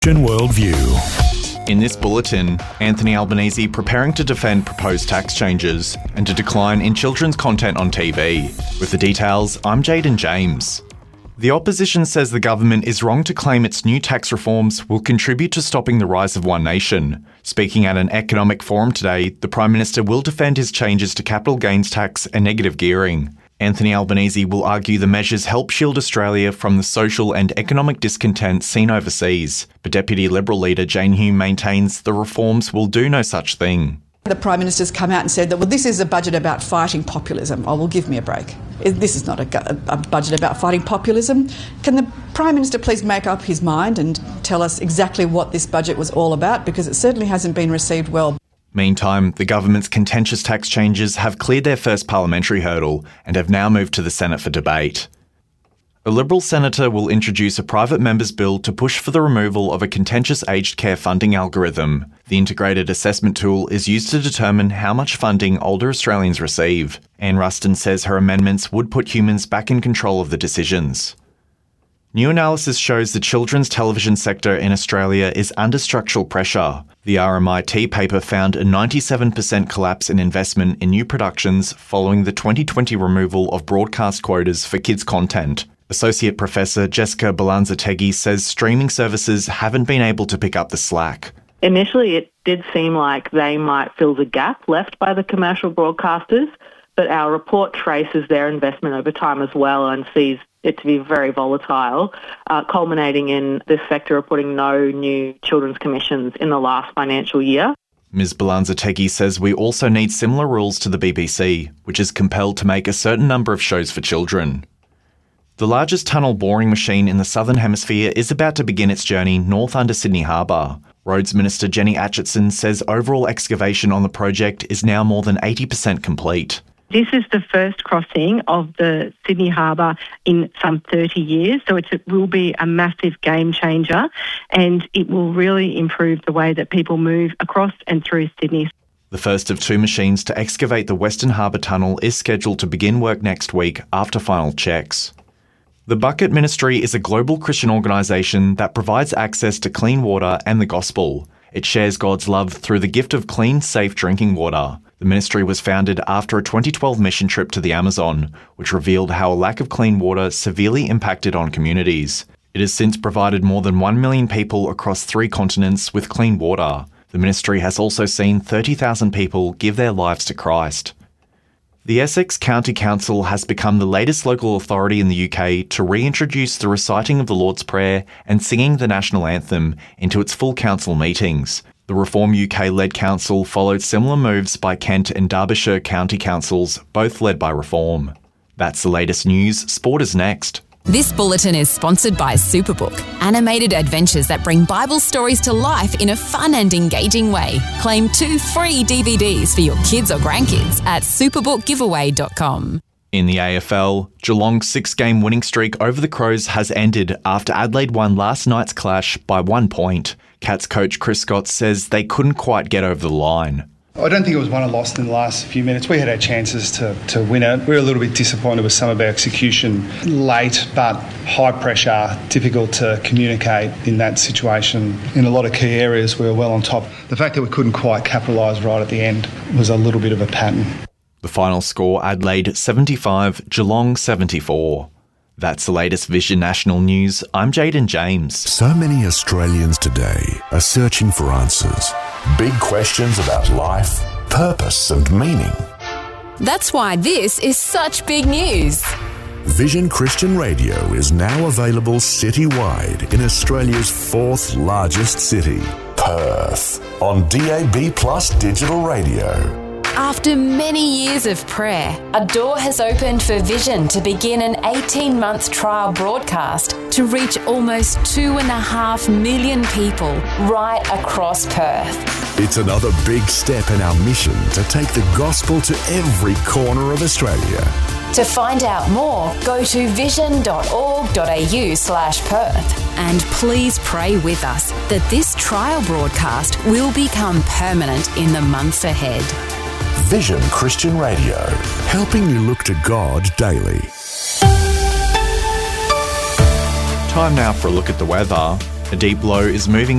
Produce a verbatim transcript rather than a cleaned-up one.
Worldview. In this bulletin, Anthony Albanese preparing to defend proposed tax changes and a decline in children's content on T V. With the details, I'm Jaden James. The opposition says the government is wrong to claim its new tax reforms will contribute to stopping the rise of One Nation. Speaking at an economic forum today, the Prime Minister will defend his changes to capital gains tax and negative gearing. Anthony Albanese will argue the measures help shield Australia from the social and economic discontent seen overseas. But Deputy Liberal leader Jane Hume maintains the reforms will do no such thing. The Prime Minister's come out and said that, well, this is a budget about fighting populism. Oh, well, give me a break. This is not a, a budget about fighting populism. Can the Prime Minister please make up his mind and tell us exactly what this budget was all about? Because it certainly hasn't been received well. Meantime, the government's contentious tax changes have cleared their first parliamentary hurdle and have now moved to the Senate for debate. A Liberal senator will introduce a private member's bill to push for the removal of a contentious aged care funding algorithm. The integrated assessment tool is used to determine how much funding older Australians receive. Anne Ruston says her amendments would put humans back in control of the decisions. New analysis shows the children's television sector in Australia is under structural pressure. The R M I T paper found a ninety-seven percent collapse in investment in new productions following the twenty twenty removal of broadcast quotas for kids' content. Associate Professor Jessica Balanza-Teggy says streaming services haven't been able to pick up the slack. Initially, it did seem like they might fill the gap left by the commercial broadcasters, but our report traces their investment over time as well and sees it to be very volatile, uh, culminating in this sector reporting no new children's commissions in the last financial year. Miz Balanza-Teggy says we also need similar rules to the B B C, which is compelled to make a certain number of shows for children. The largest tunnel boring machine in the Southern Hemisphere is about to begin its journey north under Sydney Harbour. Roads Minister Jenny Atchison says overall excavation on the project is now more than eighty percent complete. This is the first crossing of the Sydney Harbour in some thirty years, so it's, it will be a massive game changer and it will really improve the way that people move across and through Sydney. The first of two machines to excavate the Western Harbour Tunnel is scheduled to begin work next week after final checks. The Bucket Ministry is a global Christian organisation that provides access to clean water and the gospel. It shares God's love through the gift of clean, safe drinking water. The ministry was founded after a twenty twelve mission trip to the Amazon, which revealed how a lack of clean water severely impacted on communities. It has since provided more than one million people across three continents with clean water. The ministry has also seen thirty thousand people give their lives to Christ. The Essex County Council has become the latest local authority in the U K to reintroduce the reciting of the Lord's Prayer and singing the national anthem into its full council meetings. The Reform U K-led council followed similar moves by Kent and Derbyshire County Councils, both led by Reform. That's the latest news. Sport is next. This bulletin is sponsored by Superbook, animated adventures that bring Bible stories to life in a fun and engaging way. Claim two free D V Ds for your kids or grandkids at superbook giveaway dot com. In the A F L, Geelong's six-game winning streak over the Crows has ended after Adelaide won last night's clash by one point. Cats coach Chris Scott says they couldn't quite get over the line. I don't think it was won or lost in the last few minutes. We had our chances to, to win it. We were a little bit disappointed with some of our execution late, but high pressure, difficult to communicate in that situation. In a lot of key areas, we were well on top. The fact that we couldn't quite capitalise right at the end was a little bit of a pattern. The final score, Adelaide seventy-five, Geelong seventy-four. That's the latest Vision National News. I'm Jaden James. So many Australians today are searching for answers. Big questions about life, purpose and meaning. That's why this is such big news. Vision Christian Radio is now available citywide in Australia's fourth largest city, Perth, on D A B Plus digital radio. After many years of prayer, a door has opened for Vision to begin an eighteen-month trial broadcast to reach almost two and a half million people right across Perth. It's another big step in our mission to take the gospel to every corner of Australia. To find out more, go to vision dot org dot a u slash Perth. And please pray with us that this trial broadcast will become permanent in the months ahead. Vision Christian Radio, helping you look to God daily. Time now for a look at the weather. A deep low is moving